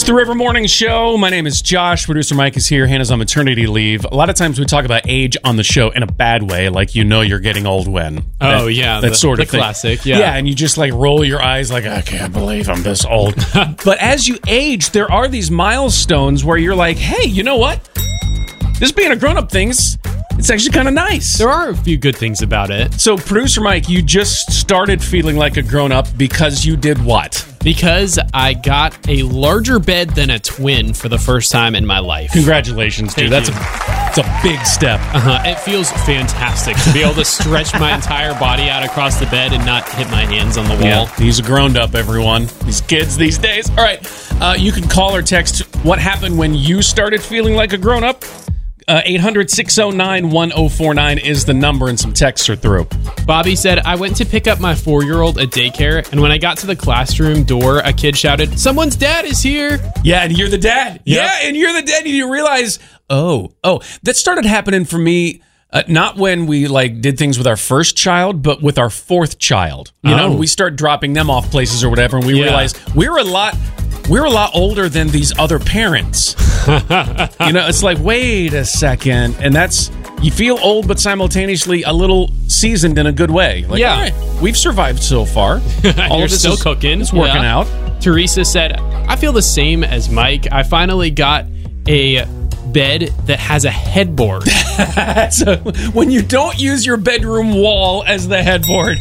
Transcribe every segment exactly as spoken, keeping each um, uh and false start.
It's the River Morning Show. My name is Josh. Producer Mike is here. Hannah's on maternity leave. A lot of times we talk about age on the show in a bad way, like you know you're getting old when. Oh, that, yeah. That the, sort of the thing. classic, yeah. Yeah, and you just like roll your eyes like, I can't believe I'm this old. But as you age, there are these milestones where you're like, hey, you know what? This being a grown-up thing, is- it's actually kind of nice. There are a few good things about it. So, Producer Mike, you just started feeling like a grown-up because you did what? Because I got a larger bed than a twin for the first time in my life. Congratulations, dude. Thank That's you. a, it's a big step. Uh-huh. It feels fantastic to be able to stretch my entire body out across the bed and not hit my hands on the wall. Yeah, he's a grown-up, everyone. These kids these days. All right, uh, you can call or text what happened when you started feeling like a grown-up. Uh, eight hundred, six oh nine, one oh four nine is the number, and some texts are through. Bobby said, I went to pick up my four-year-old at daycare, and when I got to the classroom door, a kid shouted, someone's dad is here. Yeah, and you're the dad. Yep. Yeah, and you're the dad, and you realize, oh, oh, that started happening for me. Uh, not when we like did things with our first child, but with our fourth child. You know, Oh. and we start dropping them off places or whatever, and we Yeah. realize we're a lot, we're a lot older than these other parents. You know, it's like, wait a second, and that's you feel old, but simultaneously a little seasoned in a good way. Like, Yeah. all right, we've survived so far. All You're of this still is, cooking. It's working Yeah. out. Teresa said, I feel the same as Mike. I finally got a bed that has a headboard. So when you don't use your bedroom wall as the headboard,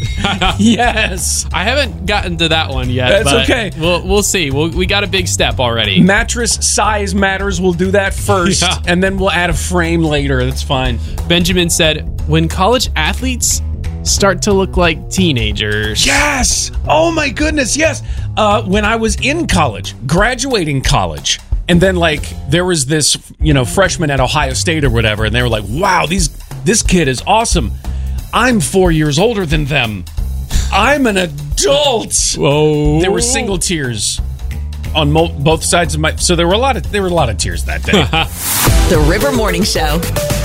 yes. I haven't gotten to that one yet. That's but okay. We'll we'll see. We'll, we got a big step already. Mattress size matters. We'll do that first, Yeah. and then we'll add a frame later. That's fine. Benjamin said, when college athletes start to look like teenagers. Yes. Oh my goodness. Yes. Uh, when I was in college, graduating college, and then like there was this, you know, freshman at Ohio State or whatever, and they were like, "Wow, these this kid is awesome. I'm four years older than them. I'm an adult." Whoa. There were single tears on mo- both sides of my. So there were a lot of there were a lot of tears that day. The River Morning Show.